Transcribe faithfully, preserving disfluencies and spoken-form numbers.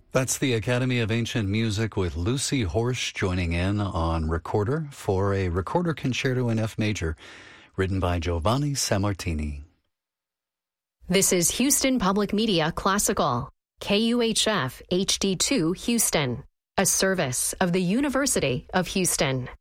That's the Academy of Ancient Music with Lucy Horsch joining in on Recorder for a Recorder Concerto in F major, written by Giovanni Sammartini. This is Houston Public Media Classical, K U H F H D two Houston, a service of the University of Houston.